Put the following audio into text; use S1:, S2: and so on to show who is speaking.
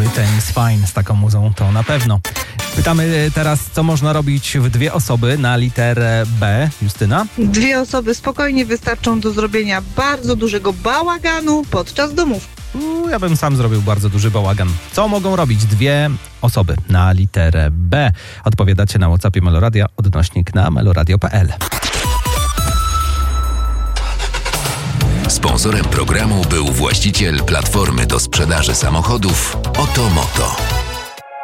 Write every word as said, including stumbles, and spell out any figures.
S1: Everything's fine z taką muzą, to na pewno. Pytamy teraz, co można robić w dwie osoby na literę B. Justyna?
S2: Dwie osoby spokojnie wystarczą do zrobienia bardzo dużego bałaganu podczas domów.
S1: U, ja bym sam zrobił bardzo duży bałagan. Co mogą robić dwie osoby na literę B? Odpowiadacie na WhatsAppie Meloradia, odnośnik na meloradio kropka p l.
S3: Sponsorem programu był właściciel platformy do sprzedaży samochodów Otomoto.